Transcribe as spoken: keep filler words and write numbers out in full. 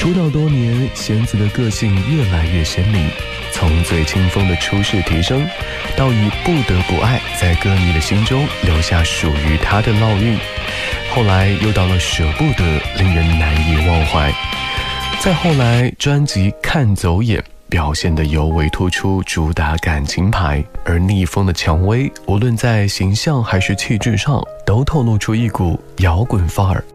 出道多年，弦子的个性越来越鲜明，从最清风的初试提升，到以不得不爱在歌迷的心中留下属于他的烙印，后来又到了舍不得，令人难以忘怀。再后来，专辑《看走眼》表现得尤为突出，主打感情牌，而逆风的蔷薇无论在形象还是气质上都透露出一股摇滚范儿。